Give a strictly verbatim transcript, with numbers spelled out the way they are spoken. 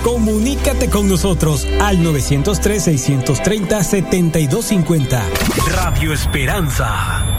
Comunícate con nosotros al nueve cero tres, seis tres cero, siete dos cinco cero. Radio Esperanza.